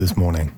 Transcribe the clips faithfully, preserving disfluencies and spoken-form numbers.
this morning.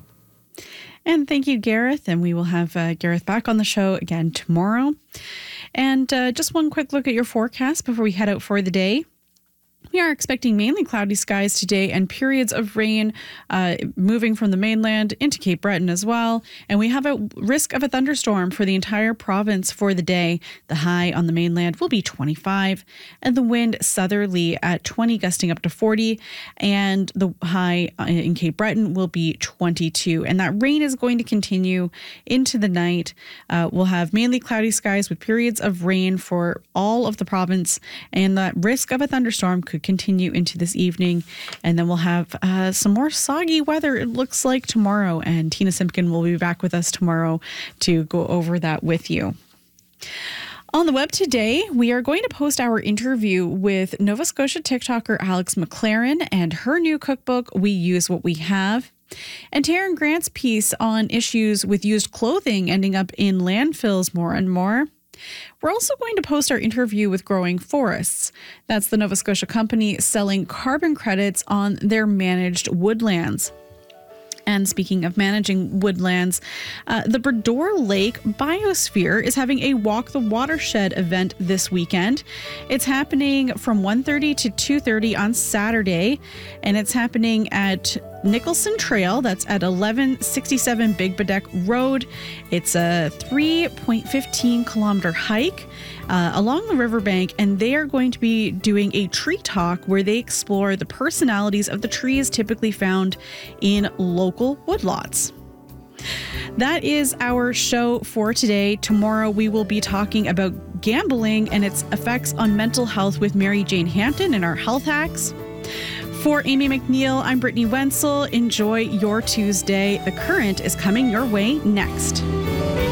And thank you, Gareth. And we will have uh, Gareth back on the show again tomorrow. And uh, just one quick look at your forecast before we head out for the day. We are expecting mainly cloudy skies today and periods of rain uh, moving from the mainland into Cape Breton as well. And we have a risk of a thunderstorm for the entire province for the day. The high on the mainland will be twenty-five and the wind southerly at twenty, gusting up to forty. And the high in Cape Breton will be twenty-two. And that rain is going to continue into the night. Uh, we'll have mainly cloudy skies with periods of rain for all of the province. And that risk of a thunderstorm could continue into this evening, and then we'll have uh, some more soggy weather, it looks like, tomorrow, and Tina Simpkin will be back with us tomorrow to go over that with you. On the web today, we are going to post our interview with Nova Scotia TikToker Alex McLaren and her new cookbook, We Use What We Have, and Taryn Grant's piece on issues with used clothing ending up in landfills more and more. We're also going to post our interview with Growing Forests. That's the Nova Scotia company selling carbon credits on their managed woodlands. And speaking of managing woodlands, uh, the Brador Lake Biosphere is having a Walk the Watershed event this weekend. It's happening from one thirty to two thirty on Saturday, and it's happening at Nicholson Trail. That's at eleven sixty-seven Big Bedeck Road. It's a three point one five kilometer hike uh, along the riverbank, and they are going to be doing a tree talk where they explore the personalities of the trees typically found in local woodlots. That is our show for today. Tomorrow we will be talking about gambling and its effects on mental health with Mary Jane Hampton in our Health Hacks. For Amy McNeil, I'm Brittany Wenzel. Enjoy your Tuesday. The Current is coming your way next.